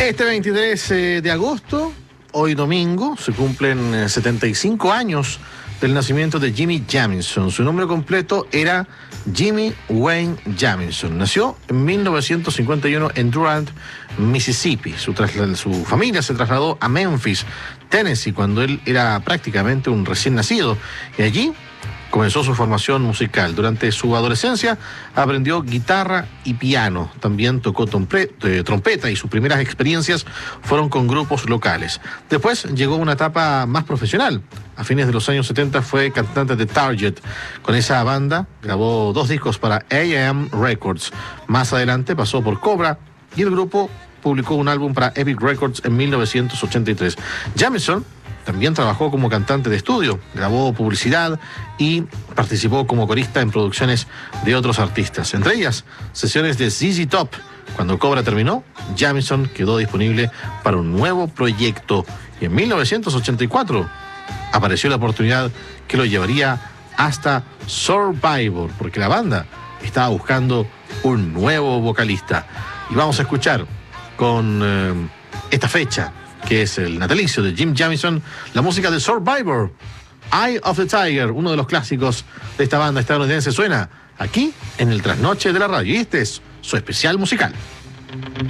Este 23 de agosto, hoy domingo, se cumplen 75 años del nacimiento de Jimmy Jamison. Su nombre completo era Jimmy Wayne Jamison. Nació en 1951 en Durant, Mississippi. Su familia se trasladó a Memphis, Tennessee, cuando él era prácticamente un recién nacido. Y allí comenzó su formación musical. Durante su adolescencia aprendió guitarra y piano. También tocó trompeta y sus primeras experiencias fueron con grupos locales. Después llegó una etapa más profesional. A fines de los años 70 fue cantante de Target. Con esa banda grabó 2 discos para A&M Records. Más adelante pasó por Cobra y el grupo publicó un álbum para Epic Records en 1983. Jamison también trabajó como cantante de estudio, grabó publicidad y participó como corista en producciones de otros artistas, entre ellas sesiones de ZZ Top. Cuando Cobra terminó, Jamison quedó disponible para un nuevo proyecto y en 1984 apareció la oportunidad que lo llevaría hasta Survivor, porque la banda estaba buscando un nuevo vocalista. Y vamos a escuchar con esta fecha, que es el natalicio de Jim Jamison, la música de Survivor, Eye of the Tiger, uno de los clásicos de esta banda estadounidense. Suena aquí en el Trasnoche de la Radio y este es su especial musical.